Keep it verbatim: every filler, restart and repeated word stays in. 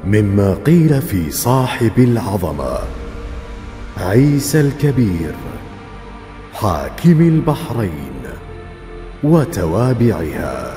مما قيل في صاحب العظمة عيسى الكبير حاكم البحرين وتوابعها.